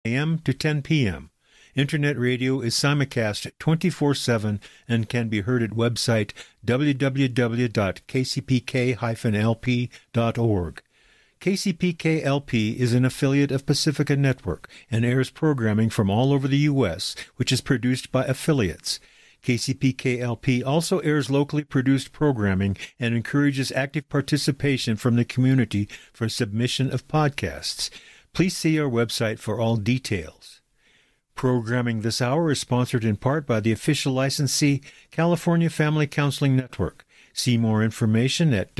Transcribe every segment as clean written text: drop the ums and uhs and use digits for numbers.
a.m. to 10 p.m. Internet radio is simulcast 24/7 and can be heard at website www.kcpk-lp.org. KCPK-LP is an affiliate of Pacifica Network and airs programming from all over the U.S., which is produced by affiliates. KCPK-LP also airs locally produced programming and encourages active participation from the community for submission of podcasts. Please see our website for all details. Programming this hour is sponsored in part by the official licensee, California Family Counseling Network. See more information at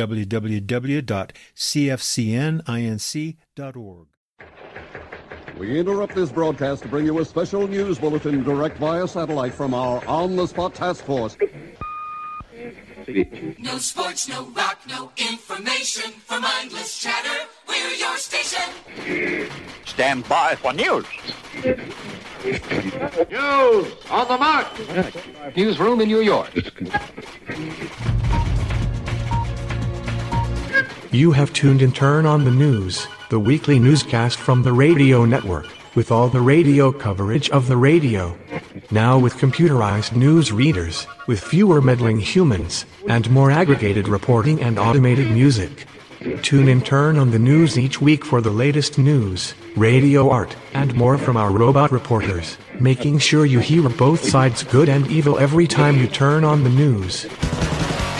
www.cfcninc.org. We interrupt this broadcast to bring you a special news bulletin direct via satellite from our on-the-spot task force. No sports, no rock, no information. For mindless chatter, we're your station. Stand by for news. News on the mark. Newsroom in New York. You have tuned in Turn on the News, the weekly newscast from the radio network, with all the radio coverage of the radio. Now with computerized news readers, with fewer meddling humans, and more aggregated reporting and automated music. Tune in Turn on the News each week for the latest news, radio art, and more from our robot reporters, making sure you hear both sides good and evil every time you turn on the news.